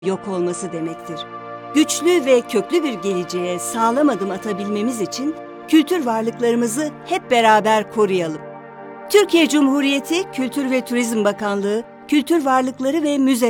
yok olması demektir. Güçlü ve köklü bir geleceğe sağlam adım atabilmemiz için kültür varlıklarımızı hep beraber koruyalım. Türkiye Cumhuriyeti Kültür ve Turizm Bakanlığı, Kültür Varlıkları ve Müze